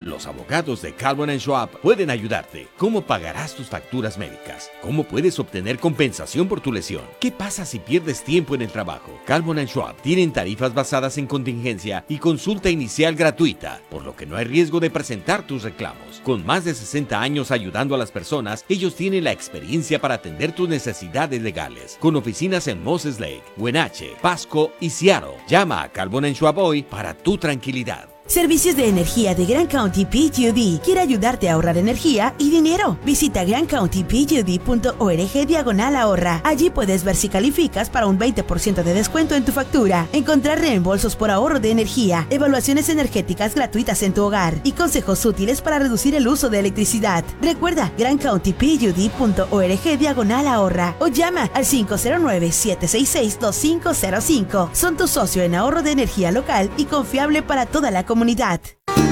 Los abogados de Calvin & Schwab pueden ayudarte. ¿Cómo pagarás tus facturas médicas? ¿Cómo puedes obtener compensación por tu lesión? ¿Qué pasa si pierdes tiempo en el trabajo? Calvin & Schwab tienen tarifas basadas en contingencia y consulta inicial gratuita, por lo que no hay riesgo de presentar tus reclamos. Con más de 60 años ayudando a las personas, ellos tienen la experiencia para atender tus necesidades legales. Con oficinas en Moses Lake, Wenatchee, Pasco y Seattle. Llama a Calvin & Schwab hoy para tu tranquilidad. Servicios de Energía de Grand County PG&E quiere ayudarte a ahorrar energía y dinero. Visita grandcountypgd.org/ahorra. Allí puedes ver si calificas para un 20% de descuento en tu factura, encontrar reembolsos por ahorro de energía, evaluaciones energéticas gratuitas en tu hogar y consejos útiles para reducir el uso de electricidad. Recuerda grandcountypgd.org/ahorra o llama al 509-766-2505. Son tu socio en ahorro de energía local y confiable para toda la comunidad.